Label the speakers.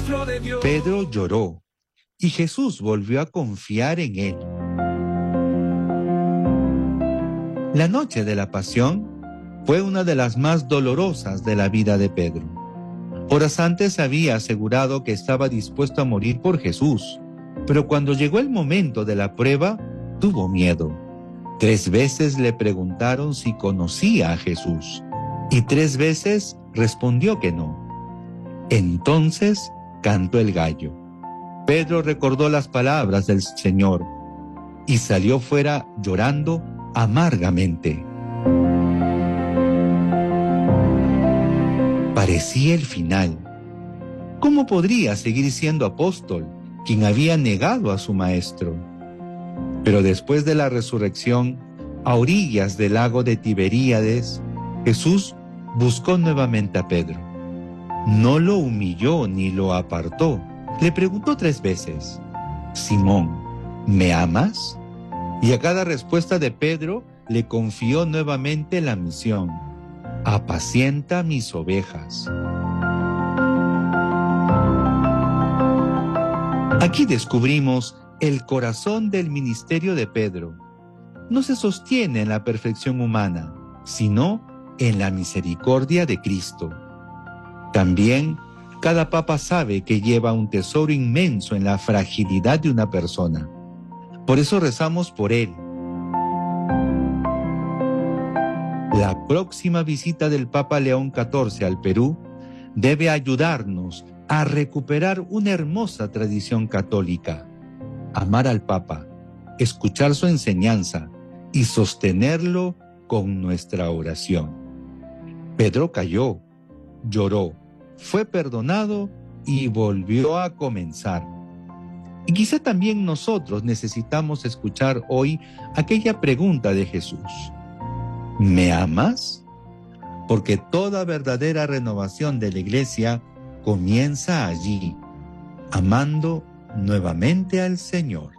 Speaker 1: Pedro lloró y Jesús volvió a confiar en él. La noche de la pasión fue una de las más dolorosas de la vida de Pedro. Horas antes había asegurado que estaba dispuesto a morir por Jesús, pero cuando llegó el momento de la prueba, tuvo miedo. 3 veces le preguntaron si conocía a Jesús, y 3 veces respondió que no. Entonces cantó el gallo. Pedro recordó las palabras del Señor y salió fuera llorando amargamente. Parecía el final. ¿Cómo podría seguir siendo apóstol, quien había negado a su maestro? Pero después de la resurrección, a orillas del lago de Tiberíades, Jesús buscó nuevamente a Pedro. No lo humilló ni lo apartó. Le preguntó 3 veces: Simón, ¿me amas? Y a cada respuesta de Pedro le confió nuevamente la misión: apacienta mis ovejas. Aquí descubrimos el corazón del ministerio de Pedro. No se sostiene en la perfección humana, sino en la misericordia de Cristo. También, cada papa sabe que lleva un tesoro inmenso en la fragilidad de una persona. Por eso rezamos por él. La próxima visita del Papa León XIV al Perú debe ayudarnos a recuperar una hermosa tradición católica: amar al Papa, escuchar su enseñanza y sostenerlo con nuestra oración. Pedro cayó, lloró, fue perdonado y volvió a comenzar. Y quizá también nosotros necesitamos escuchar hoy aquella pregunta de Jesús: ¿me amas? Porque toda verdadera renovación de la Iglesia comienza allí, amando nuevamente al Señor.